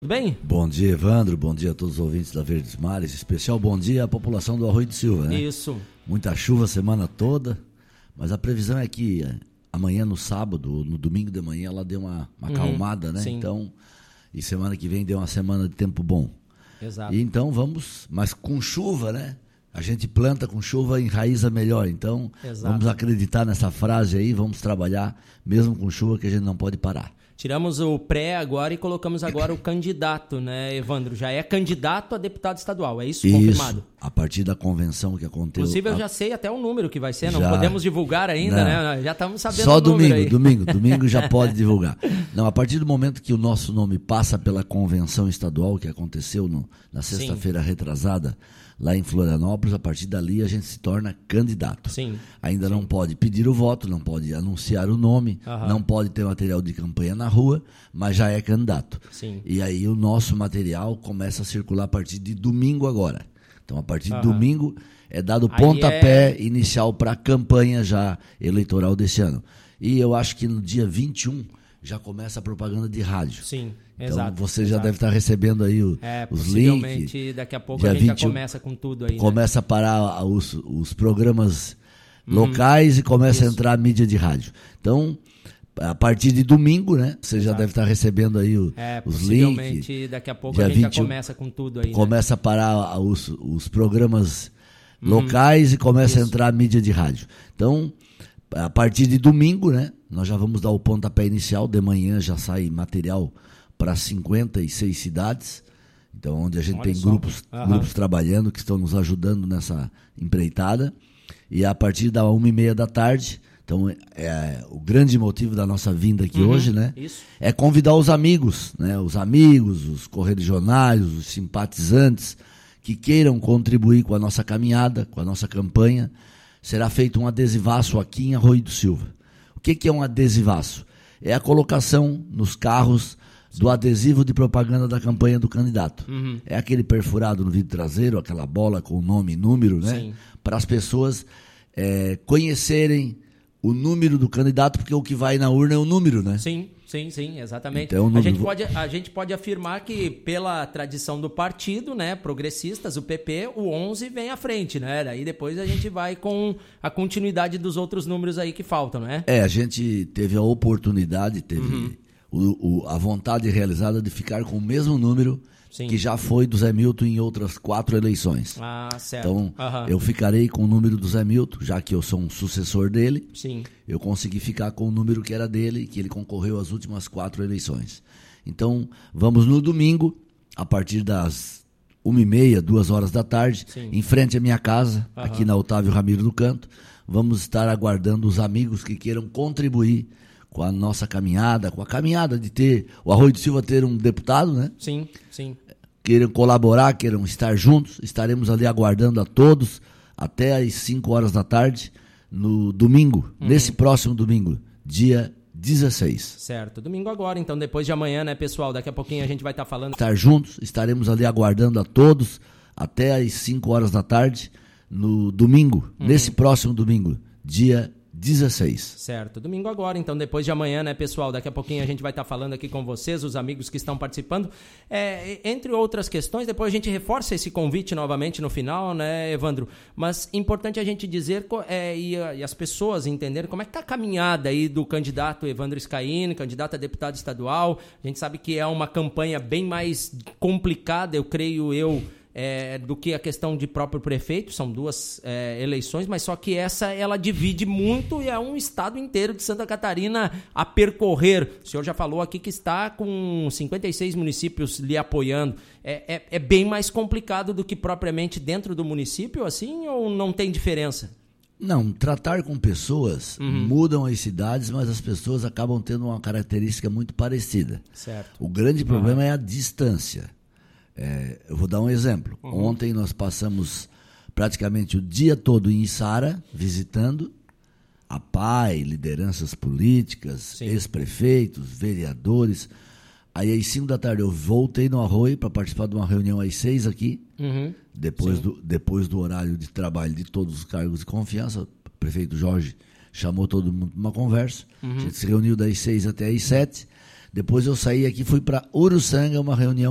Tudo bem? Bom dia, Evandro. Bom dia a todos os ouvintes da Verdes Mares. Especial bom dia à população do Arroio do Silva, né? Isso. Muita chuva a semana toda, mas a previsão é que amanhã no sábado, no domingo de manhã, ela deu uma acalmada, né? Sim. Então, e semana que vem deu uma semana de tempo bom. Exato. E então vamos, mas com chuva, né? A gente planta com chuva, enraiza melhor. Então, Exato. Vamos acreditar nessa frase aí, vamos trabalhar mesmo com chuva, que a gente não pode parar. Tiramos o pré agora e colocamos agora o candidato, né, Evandro? Já é candidato a deputado estadual, é isso? Confirmado? Isso, a partir da convenção que aconteceu. Inclusive eu já sei até o número que vai ser, não Já. podemos divulgar ainda, Não. né? Já estamos sabendo Só o número aí. domingo já pode divulgar. Não, a partir do momento que o nosso nome passa pela convenção estadual, que aconteceu na sexta-feira retrasada, lá em Florianópolis, a partir dali a gente se torna candidato. Sim. Ainda não pode pedir o voto, não pode anunciar o nome, não pode ter material de campanha na rua, mas já é candidato. Sim. E aí o nosso material começa a circular a partir de domingo agora. Então, a partir de domingo é dado pontapé inicial para a campanha já eleitoral desse ano. E eu acho que no dia 21 já começa a propaganda de rádio. Sim, então, exato. Você já deve estar recebendo aí os possivelmente links. Daqui a pouco a gente já começa com tudo aí. Começa a parar os programas locais e começa a entrar a mídia de rádio. Então, a partir de domingo, né? Você já deve estar recebendo aí os possivelmente links. Daqui a pouco a gente já começa com tudo aí. Começa a parar os programas locais e começa a entrar a mídia de rádio. Então, a partir de domingo, né? Nós já vamos dar o pontapé inicial. De manhã já sai material para 56 cidades. Então, onde a gente tem grupos trabalhando que estão nos ajudando nessa empreitada. E a partir da 1h30 da tarde, então o grande motivo da nossa vinda aqui hoje, né? Isso. É convidar os amigos, né? Os amigos, os correligionários, os simpatizantes que queiram contribuir com a nossa caminhada, com a nossa campanha. Será feito um adesivaço aqui em Arroio do Silva. O que é um adesivaço? É a colocação nos carros do adesivo de propaganda da campanha do candidato. É aquele perfurado no vidro traseiro, aquela bola com nome e número, né? Para as pessoas conhecerem o número do candidato, porque o que vai na urna é o número, né? Sim, exatamente. Então, a gente pode afirmar que, pela tradição do partido, né, progressistas, o PP, o 11 vem à frente, né? Daí depois a gente vai com a continuidade dos outros números aí que faltam, né? A gente teve a oportunidade, teve a vontade realizada de ficar com o mesmo número que já foi do Zé Milton em outras 4 eleições. Ah, certo. Então, eu ficarei com o número do Zé Milton, já que eu sou um sucessor dele. Sim. Eu consegui ficar com o número que era dele, que ele concorreu às últimas 4 eleições. Então, vamos no domingo, a partir das 1h30, 2h da tarde, em frente à minha casa, aqui na Otávio Ramiro do Canto. Vamos estar aguardando os amigos que queiram contribuir com a nossa caminhada, com a caminhada de ter o Arroio do Silva ter um deputado, né? Sim. Queiram colaborar, queiram estar juntos. Estaremos ali aguardando a todos até às 5h da tarde, no domingo, nesse próximo domingo, dia 16. Certo, domingo agora, então depois de amanhã, né, pessoal? Daqui a pouquinho a gente vai estar falando. Estar juntos, estaremos ali aguardando a todos até às 5h da tarde, no domingo, nesse próximo domingo, dia 16. Certo, domingo agora, então depois de amanhã, né, pessoal? Daqui a pouquinho a gente vai estar falando aqui com vocês, os amigos que estão participando. Entre outras questões, depois a gente reforça esse convite novamente no final, né, Evandro? Mas importante a gente dizer e as pessoas entenderem como é que está a caminhada aí do candidato Evandro Scaini, candidato a deputado estadual. A gente sabe que é uma campanha bem mais complicada, eu creio do que a questão de próprio prefeito, são 2 eleições, mas só que ela divide muito e é um estado inteiro de Santa Catarina a percorrer. O senhor já falou aqui que está com 56 municípios lhe apoiando. É bem mais complicado do que propriamente dentro do município, assim, ou não tem diferença? Não, tratar com pessoas mudam as cidades, mas as pessoas acabam tendo uma característica muito parecida. Certo. O grande problema é a distância. Eu vou dar um exemplo. Ontem nós passamos praticamente o dia todo em Içara, visitando a PAI, lideranças políticas, ex-prefeitos, vereadores. Aí às 5 da tarde eu voltei no Arroio para participar de uma reunião às 6 aqui, depois do horário de trabalho de todos os cargos de confiança. O prefeito Jorge chamou todo mundo para uma conversa. A gente se reuniu das 6 até às 7. Depois eu saí aqui e fui para Uruçanga, uma reunião